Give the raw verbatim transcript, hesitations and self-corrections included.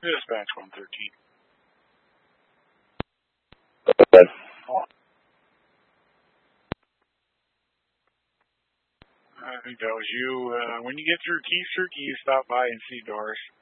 Dispatch one thirteen. Okay. I think that was you. Uh, when you get through Keysters, can you stop by and see Doris?